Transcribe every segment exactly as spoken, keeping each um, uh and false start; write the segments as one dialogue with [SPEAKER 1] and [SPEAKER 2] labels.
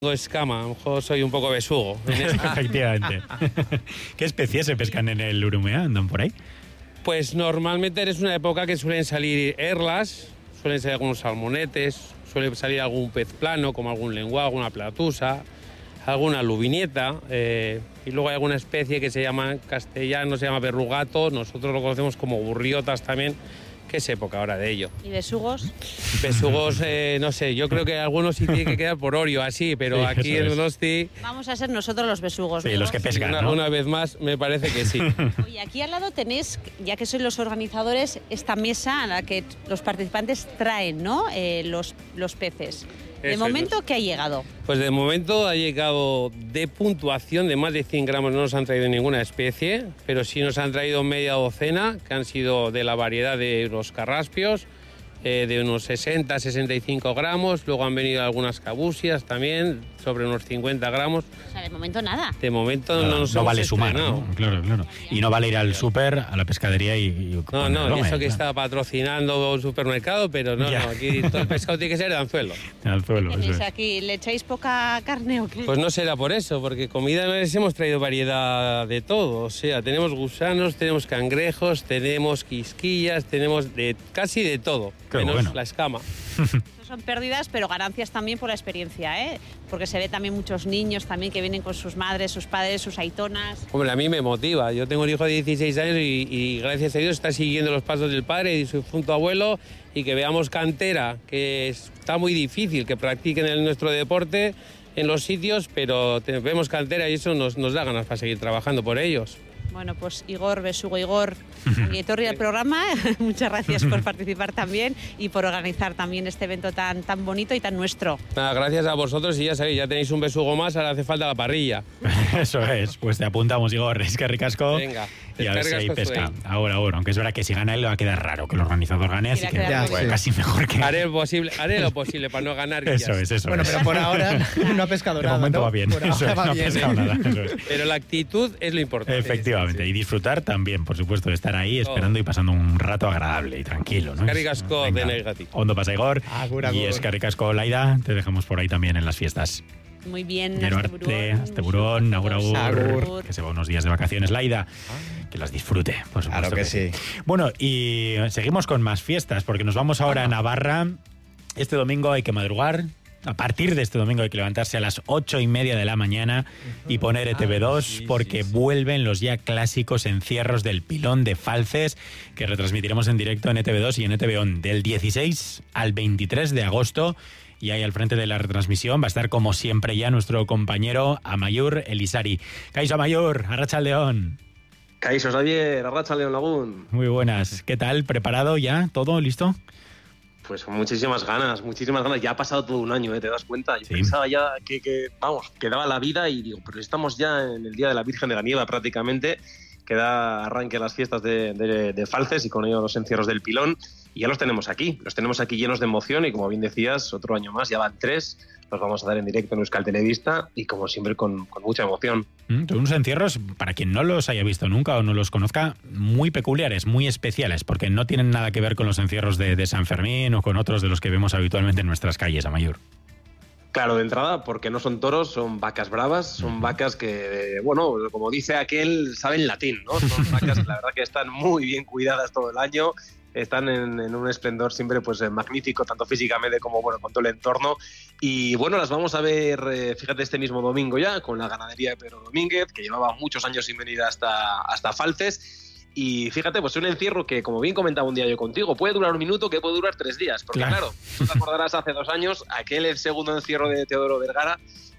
[SPEAKER 1] Tengo escama, a lo mejor soy un poco besugo.
[SPEAKER 2] Efectivamente. ¿Qué especies se pescan en el Urumea? ¿Andan por ahí?
[SPEAKER 1] Pues normalmente es una época que suelen salir erlas, suelen salir algunos salmonetes, suele salir algún pez plano, como algún lenguado, alguna platusa, alguna lubinieta, eh, y luego hay alguna especie que se llama, en castellano se llama verrugato, nosotros lo conocemos como burriotas también, que es época ahora de ello.
[SPEAKER 3] ¿Y besugos?
[SPEAKER 1] Besugos, eh, no sé, yo creo que algunos sí tienen que quedar por Orio, así, pero
[SPEAKER 2] Sí,
[SPEAKER 1] aquí en
[SPEAKER 2] es.
[SPEAKER 1] Donosti...
[SPEAKER 3] Vamos a ser nosotros los besugos.
[SPEAKER 2] Sí,
[SPEAKER 3] ¿no?
[SPEAKER 2] los que pescan,
[SPEAKER 1] Una,
[SPEAKER 2] ¿no?
[SPEAKER 1] una vez más, me parece que sí.
[SPEAKER 3] Oye, aquí al lado tenéis, ya que sois los organizadores, esta mesa a la que los participantes traen, ¿no? Eh, los, los peces. De
[SPEAKER 1] Eso,
[SPEAKER 3] momento,
[SPEAKER 1] eso.
[SPEAKER 3] ¿qué ha llegado?
[SPEAKER 1] Pues de momento ha llegado de puntuación de más de cien gramos, no nos han traído ninguna especie, pero sí nos han traído media docena, que han sido de la variedad de los carraspios, eh, de unos sesenta, sesenta y cinco gramos, luego han venido algunas cabusias también, sobre unos cincuenta gramos.
[SPEAKER 3] O sea, de momento nada.
[SPEAKER 1] De momento no,
[SPEAKER 2] No,
[SPEAKER 1] nos
[SPEAKER 2] no
[SPEAKER 1] hemos
[SPEAKER 2] vale sumar,
[SPEAKER 1] estrenado.
[SPEAKER 2] ¿no? Claro, claro. Y no vale ir al súper, a la pescadería y... y
[SPEAKER 1] No,
[SPEAKER 2] ponerlo,
[SPEAKER 1] no,
[SPEAKER 2] eh,
[SPEAKER 1] eso que
[SPEAKER 2] claro.
[SPEAKER 1] está patrocinando un supermercado, pero no,
[SPEAKER 2] Ya.
[SPEAKER 1] no, aquí todo el pescado tiene que ser de anzuelo.
[SPEAKER 2] Al suelo, eso
[SPEAKER 3] ¿Tenéis
[SPEAKER 2] es.
[SPEAKER 3] aquí, ¿le echáis poca carne o qué?
[SPEAKER 1] Pues no será por eso, porque comida les hemos traído variedad de todo. O sea, tenemos gusanos, tenemos cangrejos, tenemos quisquillas, tenemos de casi de todo,
[SPEAKER 2] Qué
[SPEAKER 1] menos
[SPEAKER 2] bueno.
[SPEAKER 1] la escama.
[SPEAKER 3] Son pérdidas, pero ganancias también por la experiencia, ¿eh? Porque se ve también muchos niños también que vienen con sus madres, sus padres, sus aitonas.
[SPEAKER 1] Hombre, a mí me motiva. Yo tengo un hijo de dieciséis años y, y gracias a Dios está siguiendo los pasos del padre y su punto abuelo, y que veamos cantera, que está muy difícil que practiquen el, nuestro deporte en los sitios, pero te- vemos cantera y eso nos, nos da ganas para seguir trabajando por ellos.
[SPEAKER 3] Bueno, pues Igor, besugo Igor, Nietorri del programa, muchas gracias por participar también y por organizar también este evento tan, tan bonito y tan nuestro.
[SPEAKER 1] Nada, gracias a vosotros y ya sabéis, ya tenéis un besugo más, ahora hace falta la parrilla.
[SPEAKER 2] Eso es, pues te apuntamos, Igor. Es que ricasco.
[SPEAKER 1] Venga,
[SPEAKER 2] Y a ver si hay
[SPEAKER 1] eskerrik asko
[SPEAKER 2] pesca.
[SPEAKER 1] zuei.
[SPEAKER 2] Ahora, ahora, aunque es verdad que si gana él va a quedar raro que el organizador gane, así
[SPEAKER 3] Sí,
[SPEAKER 2] que
[SPEAKER 3] va a quedar
[SPEAKER 2] pues,
[SPEAKER 3] muy
[SPEAKER 2] casi mejor que...
[SPEAKER 1] Haré, el posible, haré lo posible para no ganar.
[SPEAKER 2] Eso
[SPEAKER 1] guías.
[SPEAKER 2] es, eso
[SPEAKER 4] Bueno,
[SPEAKER 2] es.
[SPEAKER 4] pero por ahora no ha pescado
[SPEAKER 2] De
[SPEAKER 4] nada,
[SPEAKER 2] momento
[SPEAKER 4] ¿no?
[SPEAKER 2] va bien,
[SPEAKER 4] Por
[SPEAKER 2] eso
[SPEAKER 4] ahora
[SPEAKER 2] es,
[SPEAKER 4] va
[SPEAKER 2] no ha
[SPEAKER 4] bien,
[SPEAKER 2] pescado
[SPEAKER 4] ¿eh?
[SPEAKER 2] nada. Eso es.
[SPEAKER 1] Pero la actitud es lo importante.
[SPEAKER 2] Efectivamente, y disfrutar también, por supuesto, de estar ahí esperando y pasando un rato agradable y tranquilo, ¿no?
[SPEAKER 1] Eskerrik asko
[SPEAKER 2] Venga,
[SPEAKER 1] denei gatik.
[SPEAKER 2] Ondo pasa, Igor.
[SPEAKER 4] Agur,
[SPEAKER 2] Y
[SPEAKER 4] agur.
[SPEAKER 2] eskerrik asko, Laida, te dejamos por ahí también en las fiestas.
[SPEAKER 3] Muy bien,
[SPEAKER 2] Gero arte, asteburón, agur, agur,
[SPEAKER 4] Agur.
[SPEAKER 2] que se va unos días de vacaciones, Laida. Que las disfrute, por supuesto.
[SPEAKER 4] Claro que sí.
[SPEAKER 2] Bueno, y seguimos con más fiestas, porque nos vamos ahora a Navarra. Este domingo hay que madrugar. A partir de este domingo hay que levantarse a las ocho y media de la mañana y poner E T V dos porque vuelven los ya clásicos encierros del Pilón de Falces que retransmitiremos en directo en E T V dos y en E T V On del dieciséis al veintitrés de agosto. Y ahí al frente de la retransmisión va a estar como siempre ya nuestro compañero Amaiur Elisari. Kaixo Amaiur, Arratsaldeon.
[SPEAKER 5] Kaixo, Xavier, Arratsaldeon Lagun.
[SPEAKER 2] Muy buenas. ¿Qué tal? ¿Preparado ya? ¿Todo listo?
[SPEAKER 5] Pues con muchísimas ganas, muchísimas ganas. Ya ha pasado todo un año, ¿eh? ¿Te das cuenta? Yo
[SPEAKER 2] Sí.
[SPEAKER 5] pensaba ya que, que, vamos, quedaba la vida y digo, pero estamos ya en el Día de la Virgen de la Nieva prácticamente. Queda arranque a las fiestas de, de, de Falces y con ello los encierros del Pilón. Y ya los tenemos aquí, los tenemos aquí llenos de emoción y como bien decías, otro año más, ya van tres. Los vamos a dar en directo en Euskal Telebista y como siempre con, con mucha emoción.
[SPEAKER 2] Mm, Son unos encierros, para quien no los haya visto nunca o no los conozca, muy peculiares, muy especiales, porque no tienen nada que ver con los encierros de, de San Fermín o con otros de los que vemos habitualmente en nuestras calles, Amaiur.
[SPEAKER 5] Claro, de entrada, porque no son toros, son vacas bravas, son vacas que, bueno, como dice aquel, saben latín, ¿no? Son vacas que la verdad que están muy bien cuidadas todo el año, están en, en un esplendor siempre pues magnífico, tanto físicamente como bueno con todo el entorno. Y bueno, las vamos a ver, eh, fíjate, este mismo domingo ya, con la ganadería de Pedro Domínguez, que llevaba muchos años sin venir hasta, hasta Falces. Y fíjate, pues un encierro que, como bien comentaba un día yo contigo, puede durar un minuto, que puede durar tres días. Porque
[SPEAKER 2] Claro.
[SPEAKER 5] claro, tú te acordarás hace dos años, aquel segundo encierro de Teodoro Vergara,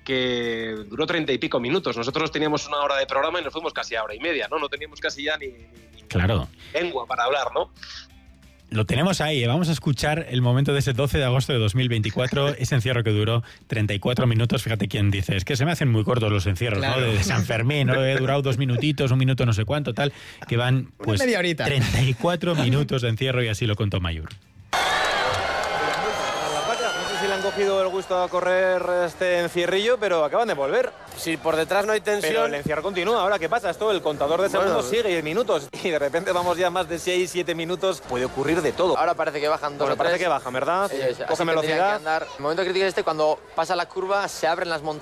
[SPEAKER 5] que duró treinta y pico minutos. Nosotros teníamos una hora de programa y nos fuimos casi a hora y media, ¿no? No teníamos casi ya ni, ni- ni
[SPEAKER 2] Claro.
[SPEAKER 5] lengua para hablar, ¿no?
[SPEAKER 2] Lo tenemos ahí, ¿eh? Vamos a escuchar el momento de ese doce de agosto de dos mil veinticuatro, ese encierro que duró treinta y cuatro minutos. Fíjate quién dice, es que se me hacen muy cortos los encierros,
[SPEAKER 4] Claro.
[SPEAKER 2] ¿no? De, de San Fermín, ¿no? He durado dos minutitos, un minuto no sé cuánto, tal, que van pues
[SPEAKER 4] media horita.
[SPEAKER 2] treinta y cuatro minutos de encierro y así lo contó Amaiur.
[SPEAKER 6] Las vacas, no sé si le han
[SPEAKER 4] cogido el gusto a correr este encierrillo, pero acaban de volver.
[SPEAKER 6] Si por detrás no hay tensión...
[SPEAKER 4] Pero el encierro continúa. Ahora, ¿qué pasa? Esto, el contador de segundos
[SPEAKER 6] Bueno.
[SPEAKER 4] sigue, minutos. Y de repente vamos ya más de seis, siete minutos. Puede ocurrir de todo.
[SPEAKER 6] Ahora parece que bajan dos
[SPEAKER 4] Bueno,
[SPEAKER 6] o tres.
[SPEAKER 4] parece que bajan, ¿verdad?
[SPEAKER 6] Eso es, así
[SPEAKER 4] Cogen
[SPEAKER 6] tendrían que
[SPEAKER 4] velocidad.
[SPEAKER 6] andar. El momento crítico es este, cuando pasa la curva, se abren las montañas.